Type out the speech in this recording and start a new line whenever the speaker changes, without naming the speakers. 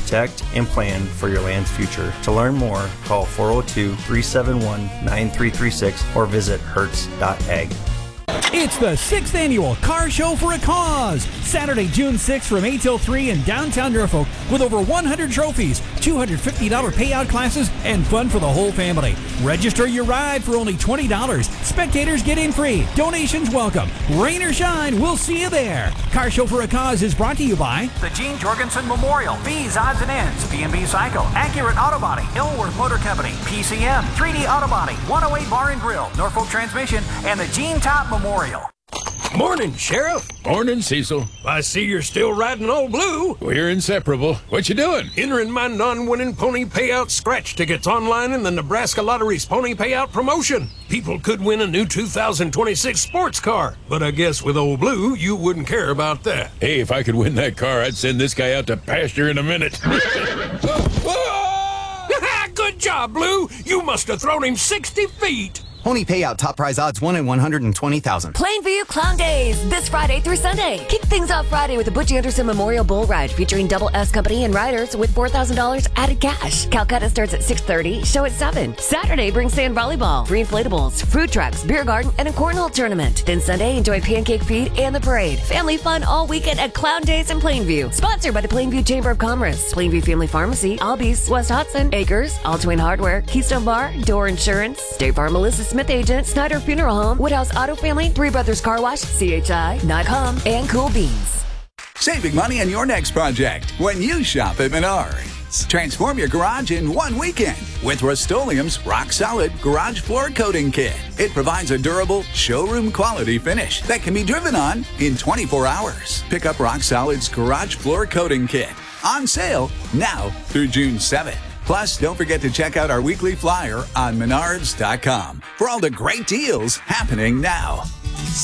protect, and plan for your land's future. To learn more, call 402-371-9336 or visit hertz.ag.
It's the 6th Annual Car Show for a Cause. Saturday, June 6th from 8 till 3 in downtown Norfolk with over 100 trophies, $250 payout classes, and fun for the whole family. Register your ride for only $20. Spectators get in free. Donations welcome. Rain or shine, we'll see you there. Car Show for a Cause is brought to you by
the Gene Jorgensen Memorial, B's Odds and Ends, B&B Psycho, Accurate Auto Body, Illworth Motor Company, PCM, 3D Auto Body, 108 Bar and Grill, Norfolk Transmission, and the Gene Top Memorial.
Morning, Sheriff.
Morning, Cecil.
I see you're still riding Old Blue.
We're inseparable. What you doing?
Entering my non-winning pony payout scratch tickets online in the Nebraska Lottery's pony payout promotion. People could win a new 2026 sports car, but I guess with Old Blue, you wouldn't care about that.
Hey, if I could win that car, I'd send this guy out to pasture in a minute.
Good job, Blue. You must have thrown him 60 feet.
Pony payout, top prize odds 1 in 120,000.
Plainview Clown Days, this Friday through Sunday. Kick things off Friday with the Butch Anderson Memorial Bull Ride featuring Double S Company and riders with $4,000 added cash. Calcutta starts at 6:30, show at 7. Saturday brings sand volleyball, free inflatables, food trucks, beer garden, and a cornhole tournament. Then Sunday, enjoy pancake feed and the parade. Family fun all weekend at Clown Days in Plainview. Sponsored by the Plainview Chamber of Commerce, Plainview Family Pharmacy, Albies, West Hudson, Acres, All-Twin Hardware, Keystone Bar, Door Insurance, State Farm Melissa Smith Agent, Snyder Funeral Home, Woodhouse Auto Family, Three Brothers Car Wash, CHI, Not.com, and Cool Beans.
Saving money on your next project when you shop at Menards. Transform your garage in one weekend with Rust-Oleum's Rock Solid Garage Floor Coating Kit. It provides a durable, showroom quality finish that can be driven on in 24 hours. Pick up Rock Solid's Garage Floor Coating Kit. On sale now through June 7th. Plus, don't forget to check out our weekly flyer on Menards.com for all the great deals happening now.